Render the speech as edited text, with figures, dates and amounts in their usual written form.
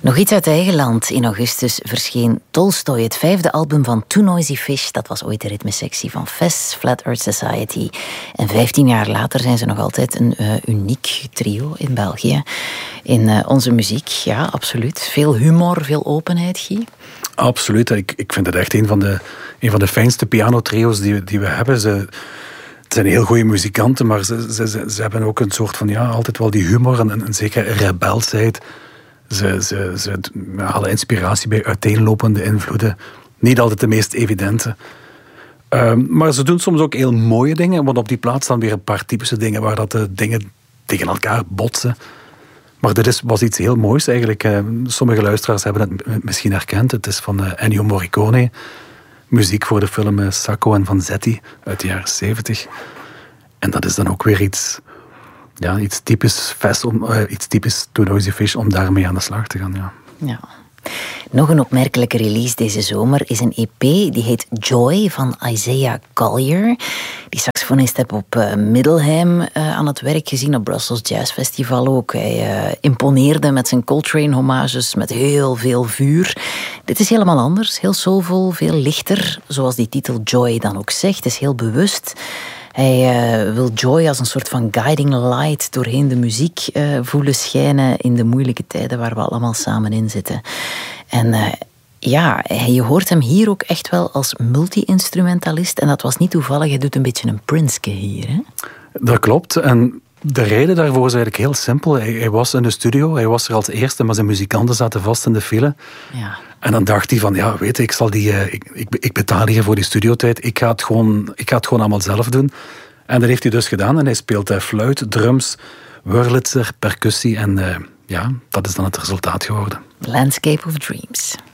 Nog iets uit eigen land. In augustus verscheen Tolstoy, het 5e album van Too Noisy Fish. Dat was ooit de ritmesectie van Fes, Flat Earth Society. En 15 jaar later zijn ze nog altijd een uniek trio in België. In onze muziek, ja, absoluut. Veel humor, veel openheid, Guy. Absoluut. Ik vind het echt een van de fijnste pianotrio's die we hebben. Ze zijn heel goede muzikanten, maar ze hebben ook een soort van, ja, altijd wel die humor en een zekere rebelsheid. Ze halen inspiratie bij uiteenlopende invloeden. Niet altijd de meest evidente. Maar ze doen soms ook heel mooie dingen, want op die plaats staan weer een paar typische dingen waar dat de dingen tegen elkaar botsen. Maar dit was iets heel moois eigenlijk. Sommige luisteraars hebben het misschien herkend. Het is van Ennio Morricone. Muziek voor de film Sacco en Vanzetti uit de jaren 70. En dat is dan ook weer iets typisch Fes, iets typisch Too Noisy Fish om daarmee aan de slag te gaan. Ja. Nog een opmerkelijke release deze zomer is een EP die heet Joy van Isaiah Collier. Die saxofonist heb op Middelheim aan het werk gezien, op Brussels Jazz Festival ook. Hij imponeerde met zijn Coltrane-hommages, met heel veel vuur. Dit is helemaal anders, heel soulvol, veel lichter, zoals die titel Joy dan ook zegt. Het is heel bewust. Hij wil Joy als een soort van guiding light doorheen de muziek voelen schijnen in de moeilijke tijden waar we allemaal samen in zitten. En je hoort hem hier ook echt wel als multi-instrumentalist. En dat was niet toevallig, hij doet een beetje een Prinske hier. Hè? Dat klopt. En de reden daarvoor is eigenlijk heel simpel. Hij was in de studio, hij was er als eerste, maar zijn muzikanten zaten vast in de file. Ja. En dan dacht hij van, ja, weet je, ik betaal hier voor die studiotijd. Ik ga het gewoon allemaal zelf doen. En dat heeft hij dus gedaan. En hij speelt fluit, drums, wurlitzer, percussie. En dat is dan het resultaat geworden. Landscape of Dreams.